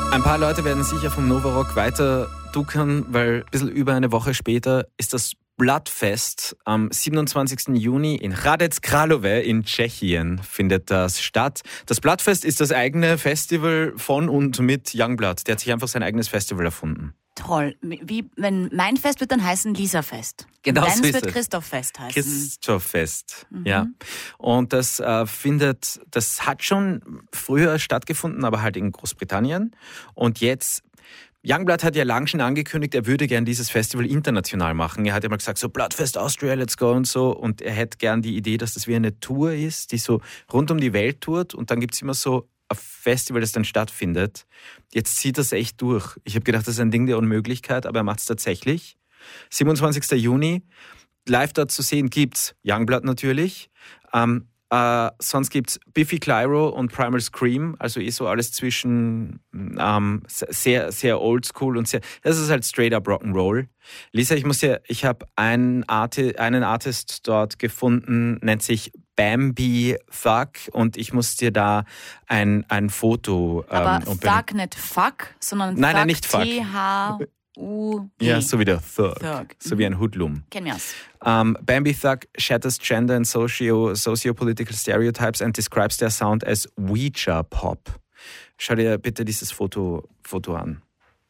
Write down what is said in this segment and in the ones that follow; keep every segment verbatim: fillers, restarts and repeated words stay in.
Ein paar Leute werden sicher vom Novarock weiter duckern, weil ein bisschen über eine Woche später ist das Bloodfest am siebenundzwanzigsten Juni in Hradec Králové in Tschechien findet das statt. Das Bloodfest ist das eigene Festival von und mit Youngblood. Der hat sich einfach sein eigenes Festival erfunden. Toll. Wie, wenn mein Fest wird dann heißen Lisa-Fest. Genau Deins so ist wird es. Christoph-Fest heißen. Christoph-Fest, Mhm. ja. Und das äh, findet, das hat schon früher stattgefunden, aber halt in Großbritannien. Und jetzt, Youngblood hat ja lang schon angekündigt, er würde gern dieses Festival international machen. Er hat ja mal gesagt, so Bloodfest Austria, let's go und so. Und er hätte gern die Idee, dass das wie eine Tour ist, die so rund um die Welt tourt. Und dann gibt es immer so ein Festival, das dann stattfindet. Jetzt zieht das echt durch. Ich habe gedacht, das ist ein Ding der Unmöglichkeit, aber er macht es tatsächlich. siebenundzwanzigsten Juni, live dort zu sehen gibt's Youngblood natürlich. Ähm, äh, sonst gibt's Biffy Clyro und Primal Scream, also eh so alles zwischen ähm, sehr, sehr oldschool und sehr, das ist halt straight up Rock'n'Roll. Lisa, ich muss ja, ich habe einen, Arti- einen Artist dort gefunden, nennt sich Bambi Thug und ich muss dir da ein, ein Foto... Ähm, Aber umbringen. Thug nicht Fuck, sondern Nein, Thug, nein, nicht Fuck. T H U G. Ja, so wie der Thug, Thug. so wie ein Hoodlum. Kennen wir aus. Um, Bambi Thug shatters gender and socio, socio-political stereotypes and describes their sound as Ouija Pop. Schau dir bitte dieses Foto, Foto an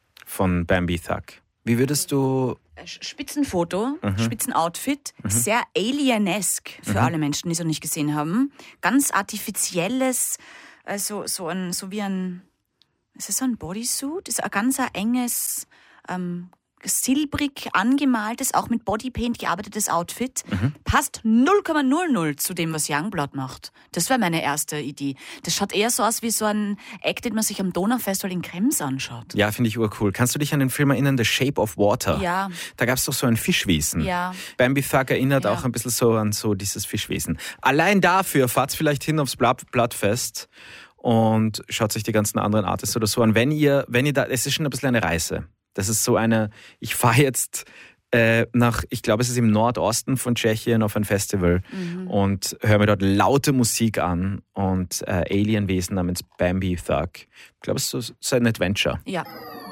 von Bambi Thug. Wie würdest du... Spitzenfoto, Mhm. Spitzenoutfit, Mhm. sehr alienesk für Mhm. alle Menschen, die es noch nicht gesehen haben. Ganz artifizielles, also so, ein, so wie ein, ist das so ein Bodysuit? Ist ein ganz ein enges, ähm, silbrig angemaltes, auch mit Bodypaint gearbeitetes Outfit. Mhm. Passt null Komma null null zu dem, was Youngblood macht. Das wäre meine erste Idee. Das schaut eher so aus wie so ein Act, den man sich am Donaufestival in Krems anschaut. Ja, finde ich urcool. Kannst du dich an den Film erinnern, The Shape of Water? Ja. Da gab es doch so ein Fischwesen. Ja. Bambi Thug erinnert Ja. auch ein bisschen so an so dieses Fischwesen. Allein dafür fahrt vielleicht hin aufs Blood- Bloodfest und schaut sich die ganzen anderen Artists oder so an. Wenn ihr, wenn ihr da, es ist schon ein bisschen eine Reise. Das ist so eine, ich fahre jetzt äh, nach, ich glaube, es ist im Nordosten von Tschechien auf ein Festival Mhm. und höre mir dort laute Musik an und äh, Alienwesen namens Bambi Thug. Ich glaube, es ist so, so ein Adventure. Ja.